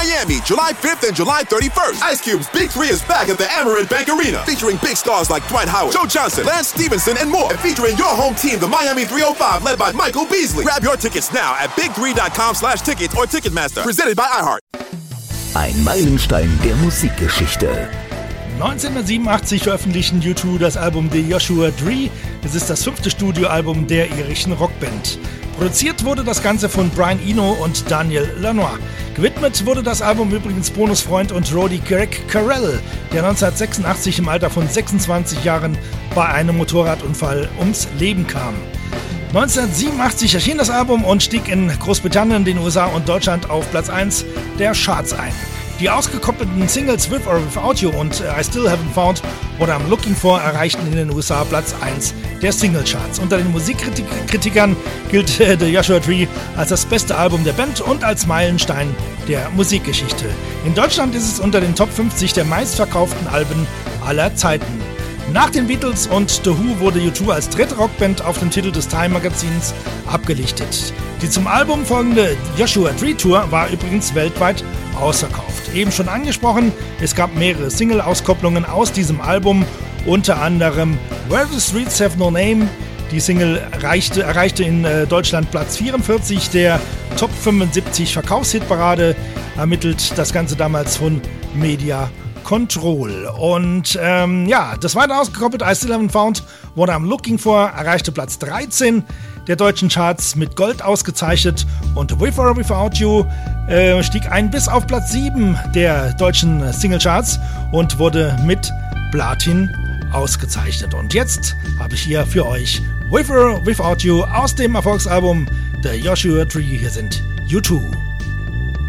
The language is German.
Miami, July 5th and July 31st. Ice Cube's Big 3 is back at the Amerant Bank Arena, featuring big stars like Dwight Howard, Joe Johnson, Lance Stevenson, and more. And featuring your home team, the Miami 305, led by Michael Beasley. Grab your tickets now at big3.com/tickets or Ticketmaster. Presented by iHeart. Ein Meilenstein der Musikgeschichte. 1987 veröffentlichten U2 das Album The Joshua Tree. Es ist das 5. Studioalbum der irischen Rockband. Produziert wurde das Ganze von Brian Eno und Daniel Lanois. Gewidmet wurde das Album übrigens Bonos Freund und Roadie Greg Carrell, der 1986 im Alter von 26 Jahren bei einem Motorradunfall ums Leben kam. 1987 erschien das Album und stieg in Großbritannien, den USA und Deutschland auf Platz 1 der Charts ein. Die ausgekoppelten Singles With or Without You und I Still Haven't Found What I'm Looking For erreichten in den USA Platz 1 der Singlecharts. Unter den Musikkritikern gilt The Joshua Tree als das beste Album der Band und als Meilenstein der Musikgeschichte. In Deutschland ist es unter den Top 50 der meistverkauften Alben aller Zeiten. Nach den Beatles und The Who wurde U2 als dritte Rockband auf dem Titel des Time-Magazins abgelichtet. Die zum Album folgende Joshua Tree Tour war übrigens weltweit ausverkauft. Eben schon angesprochen, es gab mehrere Single-Auskopplungen aus diesem Album, unter anderem Where the Streets Have No Name. Die Single erreichte in Deutschland Platz 44 der Top 75 Verkaufshitparade, ermittelt das Ganze damals von Media Control. Und das weiter ausgekoppelt, I Still Haven't Found What I'm Looking For erreichte Platz 13 der deutschen Charts, mit Gold ausgezeichnet, und With or Without You stieg ein bis auf Platz 7 der deutschen Singlecharts und wurde mit Platin ausgezeichnet. Und jetzt habe ich hier für euch With or Without You aus dem Erfolgsalbum The Joshua Tree. Hier sind U2.